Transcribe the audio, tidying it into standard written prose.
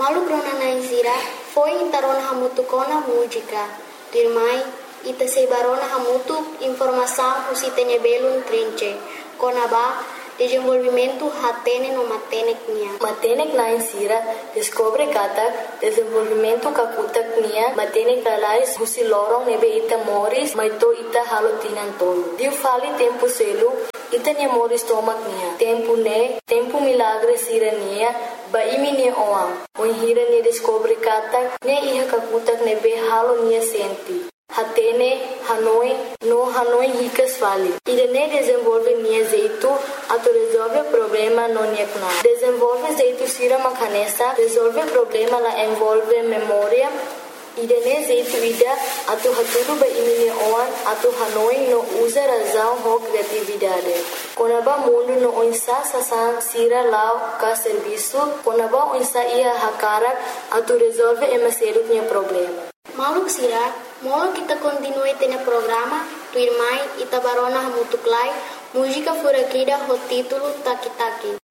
Malu grona na insira foi intarona hamutu kona música. Dirmai ita sebarona hamutu informação usitene belun trinche. Kona ba desenvolvimento hatene no matenek nia. Matenek na insira descobre katak desenvolvimento kakutak nia matenek lalais husi lorong nebe ita moris maito ita halotinan tolo. Diu fali tempo selu ita nia moris tomak nia. Tempo milagre sira nia ba imi nia oang. Hira nia descobre katak ne iha kakutak nebe halo nia senti. Hatene, Hanoi ricas fali. Irene desenvolve nia jeito, ato resolve problema no nia kuna. Desenvolve jeito sira makanesa, resolve problema la envolve memória. Irene jeito ida, ato haturu ba imine oan, ato Hanoi no usa razão ho criatividade. Konaba mundo no onsa sasan sira lao ka serviço, konaba onsa ia hakarak, ato resolve emaselut nia problema. Maluk sira, molo kita continue tene programa, tu irmai ita barona hamutuklai, música furakida ho título Taki Taki.